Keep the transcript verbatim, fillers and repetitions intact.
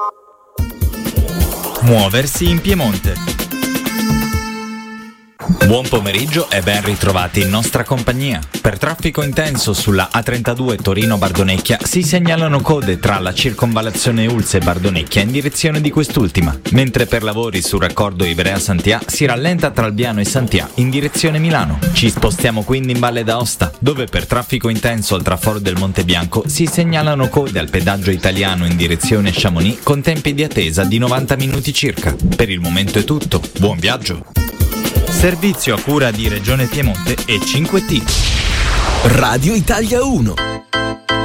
Muoversi in Piemonte. Buon pomeriggio e ben ritrovati in nostra compagnia. Per traffico intenso sulla A trentadue Torino-Bardonecchia si segnalano code tra la circonvallazione Ulse e Bardonecchia in direzione di quest'ultima, mentre per lavori sul raccordo Ivrea-Santià si rallenta tra Albiano e Santià in direzione Milano. Ci spostiamo quindi in Valle d'Aosta, dove per traffico intenso al traforo del Monte Bianco si segnalano code al pedaggio italiano in direzione Chamonix con tempi di attesa di novanta minuti circa. Per il momento è tutto, buon viaggio! Servizio a cura di Regione Piemonte e cinque T. Radio Italia uno.